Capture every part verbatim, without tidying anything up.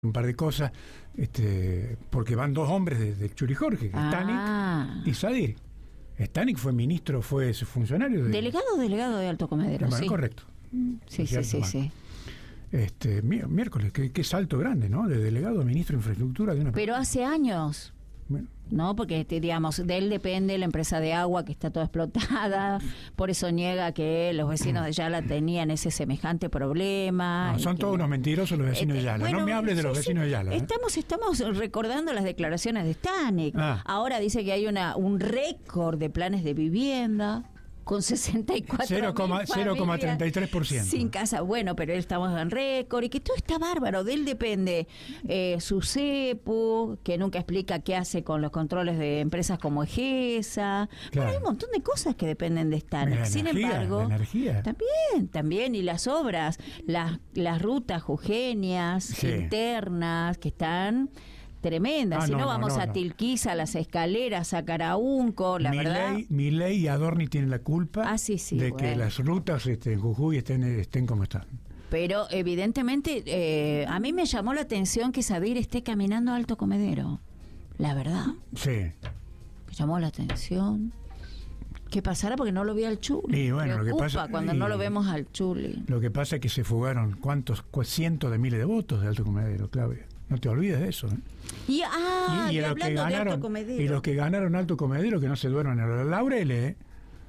un par de cosas, este, porque van dos hombres de, de Churijorge, que Ah. Stanik y Sadir. Stanik fue ministro, fue funcionario de... ¿Delegado o delegado de Alto Comedero? Bueno, Sí. correcto. Sí, sí, Cierto, sí, mal. sí. Este, mi- miércoles, qué, qué salto grande, ¿no? De delegado a ministro de infraestructura de una... Pero hace años, Bueno, ¿no? Porque, este, digamos, de él depende la empresa de agua que está toda explotada, por eso niega que los vecinos de Yala tenían ese semejante problema. no, y son que- todos unos mentirosos los vecinos de Este, Yala. bueno, no me hables de los sí, vecinos sí. de Yala. ¿eh? Estamos, estamos recordando las declaraciones de Stanik. Ah. Ahora dice que hay una un récord de planes de vivienda con sesenta y cuatro cero coma treinta y tres por ciento. sin casa. Bueno, pero él estamos en récord y que todo está bárbaro. De él depende eh, su cepo, que nunca explica qué hace con los controles de empresas como Egesa. Claro. Bueno, hay un montón de cosas que dependen de Stanik. La Sin energía, embargo, la energía. también, también, y las obras, las, las rutas jujeñas, Sí. internas, que están tremendas. Ah, si no, no, no, vamos no, a no. Tilquiza, las escaleras, a Caraunco, la verdad. Milei, Milei y Adorni tienen la culpa Ah, sí, sí, de que bueno. las rutas este, en Jujuy estén, estén como están. Pero evidentemente, eh, a mí me llamó la atención que Sadir esté caminando a Alto Comedero. La verdad, Sí. me llamó la atención. ¿Qué pasará? Porque no lo vi al Chuli. Y bueno, lo que Preocupa pasa- cuando y- no lo vemos al Chuli. Lo que pasa es que se fugaron cuántos, cu- cientos de miles de votos de Alto Comedero, Claudia. No te olvides de eso. ¿eh? Y, ah, y, los que hablando de Alto ganaron, Comedero. y los que ganaron Alto Comedero, que no se duerman en los laureles, ¿eh?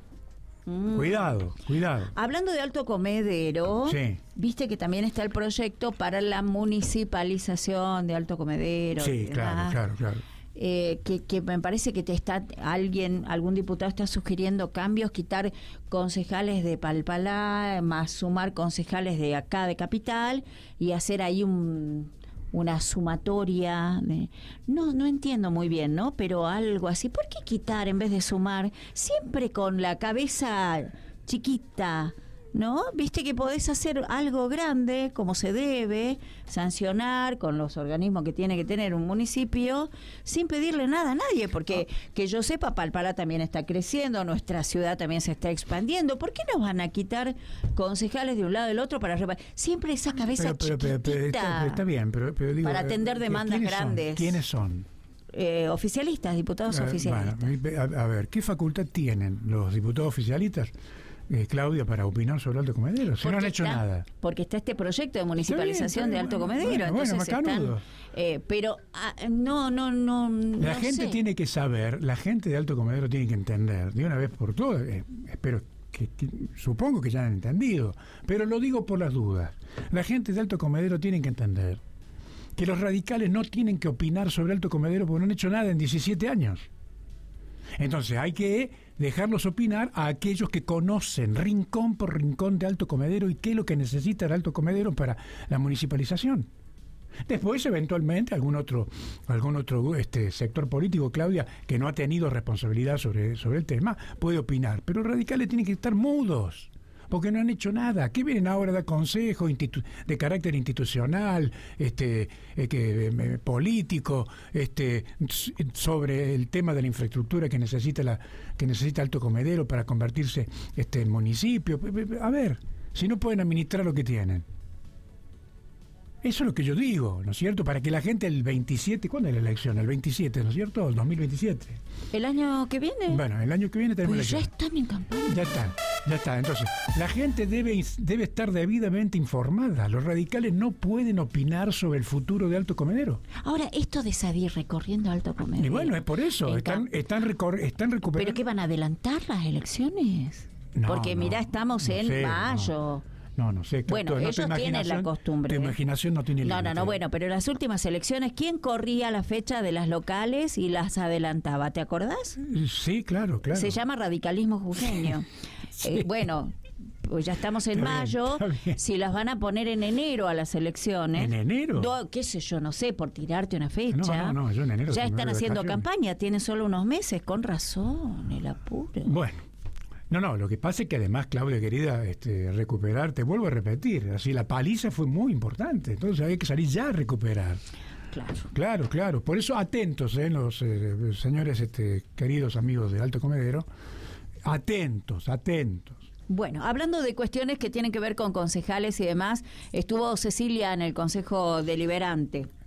Mm. Cuidado, cuidado. Hablando de Alto Comedero, Sí. viste que también está el proyecto para la municipalización de Alto Comedero. Sí, y claro, demás. claro, claro. Eh, que, que me parece que te está alguien, algún diputado está sugiriendo cambios, quitar concejales de Palpalá, más sumar concejales de acá de Capital y hacer ahí un una sumatoria de, no no entiendo muy bien, ¿no? Pero algo así. ¿Por qué quitar en vez de sumar? Siempre con la cabeza chiquita, ¿no? Viste que podés hacer algo grande como se debe, sancionar con los organismos que tiene que tener un municipio sin pedirle nada a nadie, porque que yo sepa, Palpalá también está creciendo, nuestra ciudad también se está expandiendo. ¿Por qué nos van a quitar concejales de un lado del otro para repa- siempre esa cabeza Pero, pero, pero, pero chiquitita está, pero está bien, pero, pero digo, para atender eh, demandas ¿quiénes son? grandes? ¿Quiénes son? Eh, oficialistas, diputados Eh, oficialistas. bueno, a, a ver, ¿qué facultad tienen los diputados oficialistas, eh, Claudia, para opinar sobre Alto Comedero? Si no han Porque hecho está- nada. Porque está este proyecto de municipalización Está bien, de está Alto bien, Comedero, bueno, entonces bueno, macanudo. están, eh, pero ah, no, no, no. La no gente sé. tiene que saber, la gente de Alto Comedero tiene que entender, de una vez por todas, eh, espero que, que- supongo que ya han entendido, pero lo digo por las dudas. La gente de Alto Comedero tiene que entender que los radicales no tienen que opinar sobre Alto Comedero porque no han hecho nada en diecisiete años. Entonces hay que dejarlos opinar a aquellos que conocen rincón por rincón de Alto Comedero y qué es lo que necesita el Alto Comedero para la municipalización. Después, eventualmente, algún otro algún otro este sector político, Claudia, que no ha tenido responsabilidad sobre, sobre el tema, puede opinar. Pero los radicales tienen que estar mudos, porque no han hecho nada. ¿Qué vienen ahora a dar consejo institu- de carácter institucional, este eh, que, eh, político, este s- sobre el tema de la infraestructura que necesita la que necesita Alto Comedero para convertirse este en municipio? A ver, si no pueden administrar lo que tienen. Eso es lo que yo digo, ¿no es cierto? Para que la gente el veintisiete, ¿cuándo es la elección? El veintisiete, ¿no es cierto? El dos mil veintisiete. ¿El año que viene? Bueno, el año que viene tenemos Pues ya elección. están en campaña. Ya está, ya está. Entonces, la gente debe, debe estar debidamente informada. Los radicales no pueden opinar sobre el futuro de Alto Comedero. Ahora, esto de Sadir recorriendo Alto Comedero. Y bueno, es por eso. En Están, cam- están, recor- están recuperando. ¿Pero qué van a adelantar las elecciones? No, Porque no, mirá, estamos no en sé, mayo. No, no sé. Bueno, tu- no, tu ellos tienen la imaginación- costumbre. Tu imaginación no tiene No, límite. no, no, bueno, pero en las últimas elecciones, ¿quién corría la fecha de las locales y las adelantaba? ¿Te acordás? Sí, claro, claro. Se llama radicalismo jujeño. Sí. Eh, bueno, pues ya estamos en Está bien, mayo. está bien. Si las van a poner en enero a las elecciones. ¿En enero? No, qué sé yo, no sé, por tirarte una fecha. No, no, no, yo en enero Ya tengo están de haciendo vacaciones. campaña, tienen solo unos meses, con razón, el apuro. Bueno, no, no, lo que pasa es que además, Claudia, querida, este, recuperar, te vuelvo a repetir, así la paliza fue muy importante, entonces hay que salir ya a recuperar. Claro. Claro, claro, por eso atentos, eh, los eh, señores este, queridos amigos de Alto Comedero, atentos, atentos. Bueno, hablando de cuestiones que tienen que ver con concejales y demás, estuvo Cecilia en el Consejo Deliberante.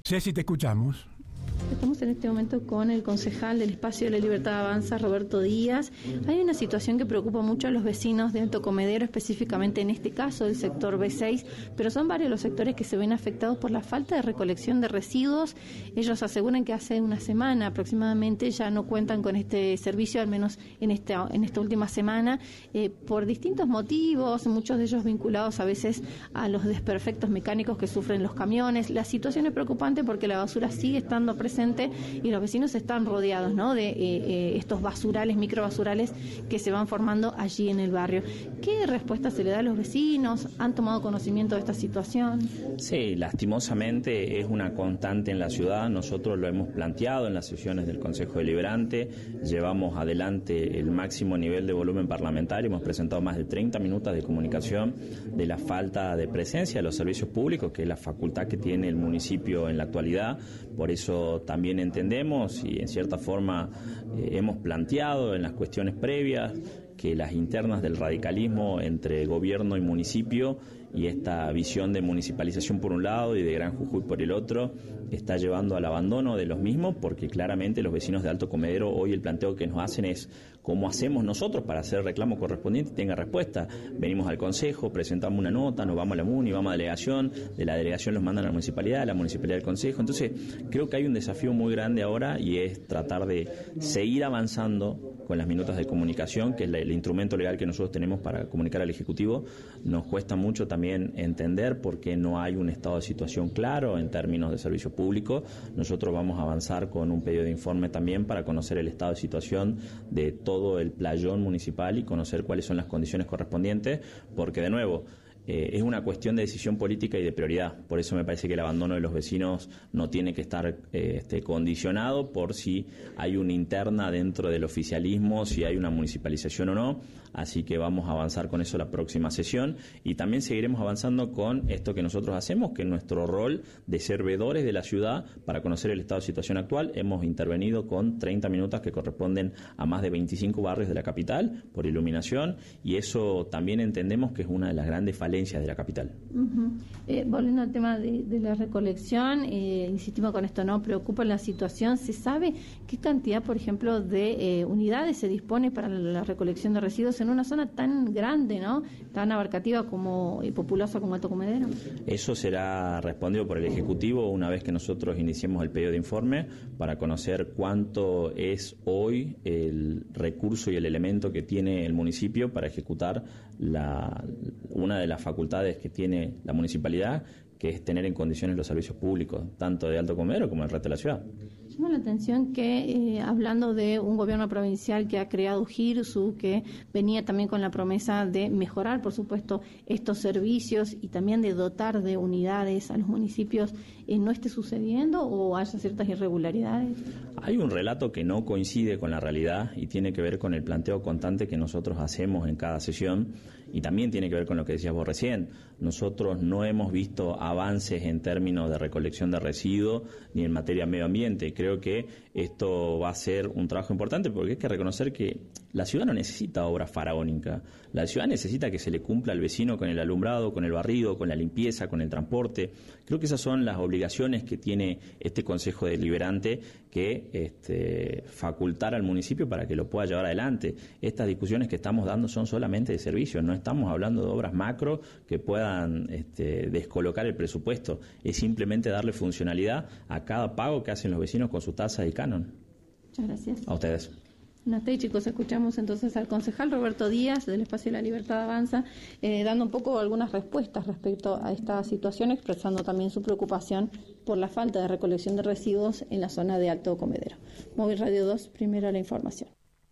Ceci, te escuchamos. Estamos en este momento con el concejal del Espacio de la Libertad Avanza, Roberto Díaz. Hay una situación que preocupa mucho a los vecinos de Alto Comedero, específicamente en este caso del sector B seis, pero son varios los sectores que se ven afectados por la falta de recolección de residuos. Ellos aseguran que hace una semana aproximadamente ya no cuentan con este servicio, al menos en esta, en esta última semana, eh, por distintos motivos, muchos de ellos vinculados a veces a los desperfectos mecánicos que sufren los camiones. La situación es preocupante porque la basura sigue estando presente y los vecinos están rodeados, ¿no?, de eh, eh, estos basurales, microbasurales que se van formando allí en el barrio. ¿Qué respuesta se le da a los vecinos? ¿Han tomado conocimiento de esta situación? Sí, lastimosamente es una constante en la ciudad. Nosotros lo hemos planteado en las sesiones del Consejo Deliberante, llevamos adelante el máximo nivel de volumen parlamentario, hemos presentado más de treinta minutos de comunicación de la falta de presencia de los servicios públicos, que es la facultad que tiene el municipio en la actualidad. Por eso también entendemos y en cierta forma eh, hemos planteado en las cuestiones previas que las internas del radicalismo entre gobierno y municipio y esta visión de municipalización por un lado y de Gran Jujuy por el otro está llevando al abandono de los mismos, porque claramente los vecinos de Alto Comedero hoy el planteo que nos hacen es cómo hacemos nosotros para hacer el reclamo correspondiente y tenga respuesta. Venimos al Consejo, presentamos una nota, nos vamos a la MUNI, vamos a la delegación, de la delegación los mandan a la municipalidad, a la municipalidad al Consejo. Entonces creo que hay un desafío muy grande ahora y es tratar de seguir avanzando con las minutas de comunicación, que es el instrumento legal que nosotros tenemos para comunicar al Ejecutivo. Nos cuesta mucho también entender por qué no hay un estado de situación claro en términos de servicio público. Nosotros vamos a avanzar con un pedido de informe también para conocer el estado de situación de todo el playón municipal y conocer cuáles son las condiciones correspondientes, porque de nuevo Eh, es una cuestión de decisión política y de prioridad. Por eso me parece que el abandono de los vecinos no tiene que estar eh, este, condicionado por si hay una interna dentro del oficialismo, si hay una municipalización o no. Así que vamos a avanzar con eso la próxima sesión y también seguiremos avanzando con esto que nosotros hacemos, que es nuestro rol de servidores de la ciudad para conocer el estado de situación actual. Hemos intervenido con treinta minutos que corresponden a más de veinticinco barrios de la capital por iluminación y eso también entendemos que es una de las grandes falencias de la capital. Uh-huh. Eh, volviendo al tema de, de la recolección, eh, insistimos con esto, ¿no? Preocupa la situación. ¿Se sabe qué cantidad, por ejemplo, de eh, unidades se dispone para la recolección de residuos en una zona tan grande, ¿no?, tan abarcativa como y populosa como Alto Comedero? Eso será respondido por el Ejecutivo una vez que nosotros iniciemos el pedido de informe para conocer cuánto es hoy el recurso y el elemento que tiene el municipio para ejecutar la, una de las facultades que tiene la municipalidad, que es tener en condiciones los servicios públicos, tanto de Alto Comedero como del resto de la ciudad. Llama la atención que, eh, hablando de un gobierno provincial que ha creado GIRSU, que venía también con la promesa de mejorar, por supuesto, estos servicios y también de dotar de unidades a los municipios, eh, ¿no esté sucediendo o haya ciertas irregularidades? Hay un relato que no coincide con la realidad y tiene que ver con el planteo constante que nosotros hacemos en cada sesión y también tiene que ver con lo que decías vos recién. Nosotros no hemos visto avances en términos de recolección de residuos ni en materia de medio ambiente. Creo que esto va a ser un trabajo importante porque hay que reconocer que la ciudad no necesita obra faraónica. La ciudad necesita que se le cumpla al vecino con el alumbrado, con el barrido, con la limpieza, con el transporte. Creo que esas son las obligaciones que tiene este Consejo Deliberante, que este, facultar al municipio para que lo pueda llevar adelante. Estas discusiones que estamos dando son solamente de servicios, no estamos hablando de obras macro que puedan este, descolocar el presupuesto. Es simplemente darle funcionalidad a cada pago que hacen los vecinos con su tasa y canon. Muchas gracias. A ustedes. No estoy, chicos, escuchamos entonces al concejal Roberto Díaz del Espacio de la Libertad Avanza, eh, dando un poco algunas respuestas respecto a esta situación, expresando también su preocupación por la falta de recolección de residuos en la zona de Alto Comedero. Móvil Radio dos, primero la información.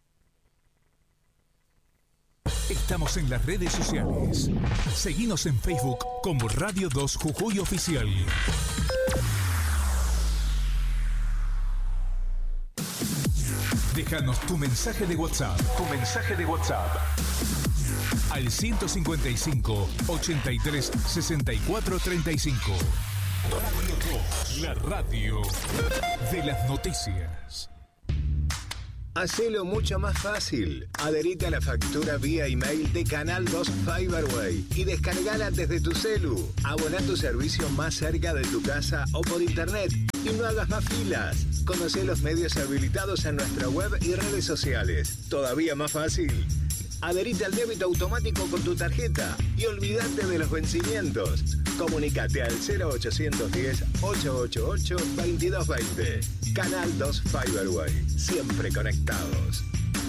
Estamos en las redes sociales. Seguinos en Facebook como Radio dos Jujuy Oficial. Déjanos tu mensaje de WhatsApp. Tu mensaje de WhatsApp. Al ciento cincuenta y cinco, ochenta y tres, sesenta y cuatro, treinta y cinco. Radio dos, la radio de las noticias. Hacelo mucho más fácil. Adherite a la factura vía email de Canal dos Fiberway y descargala desde tu celu. Abona tu servicio más cerca de tu casa o por internet y no hagas más filas. Conoce los medios habilitados en nuestra web y redes sociales. Todavía más fácil. Adherite al débito automático con tu tarjeta y olvídate de los vencimientos. Comunicate al cero ochocientos diez, ochocientos ochenta y ocho, veintidós veinte. Canal dos Fiberway. Siempre conectados.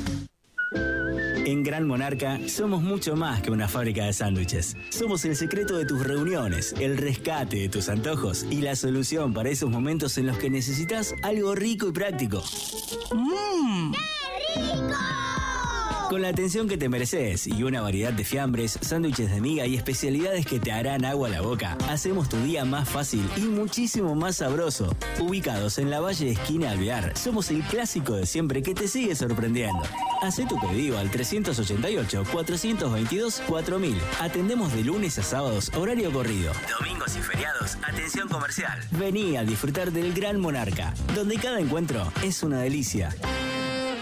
En Gran Monarca somos mucho más que una fábrica de sándwiches. Somos el secreto de tus reuniones, el rescate de tus antojos y la solución para esos momentos en los que necesitas algo rico y práctico. ¡Mmm! ¡Qué rico! Con la atención que te mereces y una variedad de fiambres, sándwiches de miga y especialidades que te harán agua a la boca, hacemos tu día más fácil y muchísimo más sabroso. Ubicados en la Valle esquina Alvear, somos el clásico de siempre que te sigue sorprendiendo. Hacé tu pedido al trescientos ochenta y ocho, cuatrocientos veintidós, cuatro mil. Atendemos de lunes a sábados, horario corrido. Domingos y feriados, atención comercial. Vení a disfrutar del Gran Monarca, donde cada encuentro es una delicia.